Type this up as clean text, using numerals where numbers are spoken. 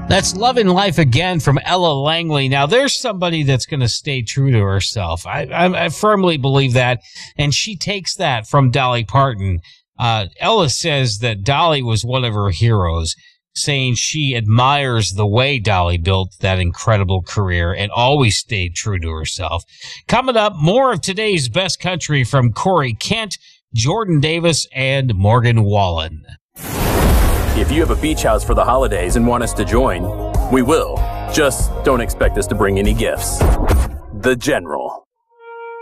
That's Loving Life Again from Ella Langley. Now, there's somebody that's going to stay true to herself. I firmly believe that, and she takes that from Dolly Parton. Ella says that Dolly was one of her heroes, saying she admires the way Dolly built that incredible career and always stayed true to herself. Coming up, more of today's best country from Corey Kent, Jordan Davis, and Morgan Wallen. If you have a beach house for the holidays and want us to join, we will. Just don't expect us to bring any gifts. The General.